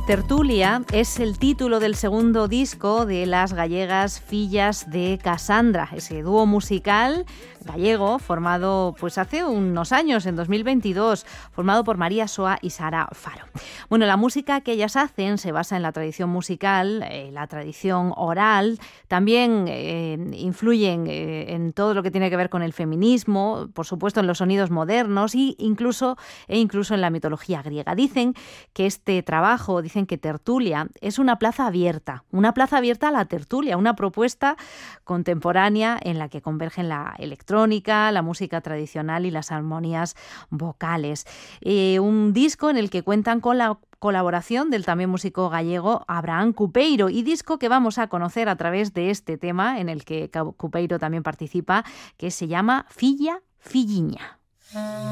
Tertulia es el título del segundo disco de las gallegas Fillas de Casandra, ese dúo musical gallego formado pues hace unos años, en 2022, formado por María Soa y Sara Faro. Bueno, la música que ellas hacen se basa en la tradición musical, la tradición oral, también influyen en todo lo que tiene que ver con el feminismo, por supuesto en los sonidos modernos e incluso en la mitología griega. Dicen que este trabajo, dicen que Tertulia es una plaza abierta a la tertulia, una propuesta contemporánea en la que convergen la electrónica, la música tradicional y las armonías vocales. Un disco en el que cuentan con la colaboración del también músico gallego Abraham Cupeiro, y disco que vamos a conocer a través de este tema en el que Cupeiro también participa, que se llama Filla Filliña.